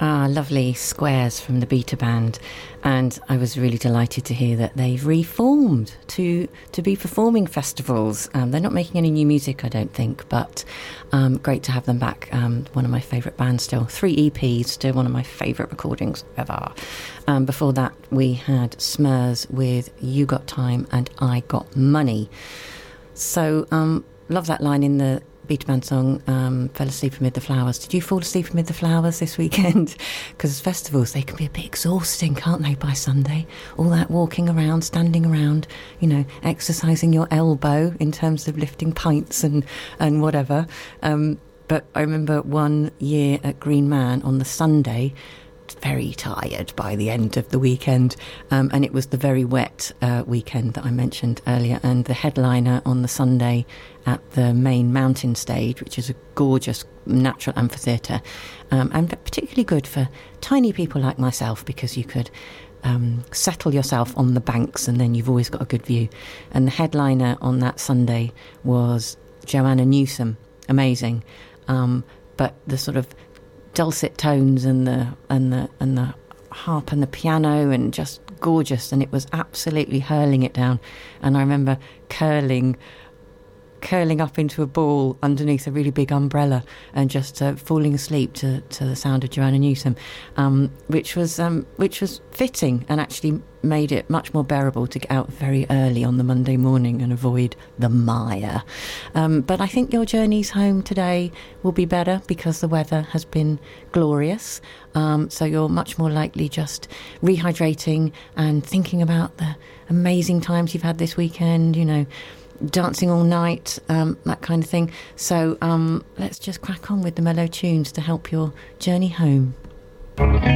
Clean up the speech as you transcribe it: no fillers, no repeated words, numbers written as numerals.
Lovely Squares from the Beta Band, and I was really delighted to hear that they've reformed to be performing festivals. They're not making any new music, I don't think, but great to have them back. One of my favourite bands still. 3 EPs, still one of my favourite recordings ever. Before that, we had Smurs with You Got Time and I Got Money. So, love that line in the Beta Band song, Fell Asleep Amid the Flowers. Did you fall asleep amid the flowers this weekend? Because festivals, they can be a bit exhausting, can't they, by Sunday? All that walking around, standing around, exercising your elbow in terms of lifting pints and whatever. But I remember one year at Green Man on the Sunday, very tired by the end of the weekend, and it was the very wet weekend that I mentioned earlier, and the headliner on the Sunday at the main mountain stage, which is a gorgeous natural amphitheatre, and particularly good for tiny people like myself, because you could settle yourself on the banks and then you've always got a good view. And the headliner on that Sunday was Joanna Newsom. Amazing. But the sort of dulcet tones and the harp and the piano, and just gorgeous, and it was absolutely hurling it down. And I remember curling up into a ball underneath a really big umbrella and just falling asleep to the sound of Joanna Newsom, which was fitting and actually made it much more bearable to get out very early on the Monday morning and avoid the mire. But I think your journeys home today will be better because the weather has been glorious. So you're much more likely just rehydrating and thinking about the amazing times you've had this weekend, dancing all night, that kind of thing. So let's just crack on with the mellow tunes to help your journey home.